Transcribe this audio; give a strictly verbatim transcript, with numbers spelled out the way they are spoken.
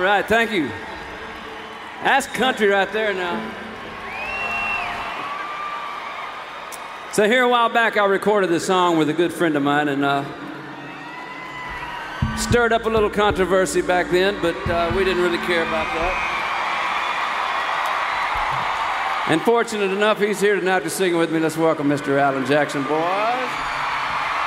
right, thank you. That's country right there now. So here a while back, I recorded this song with a good friend of mine, and uh, stirred up a little controversy back then, but uh, we didn't really care about that. And fortunate enough, he's here tonight to sing with me. Let's welcome Mister Alan Jackson, boy.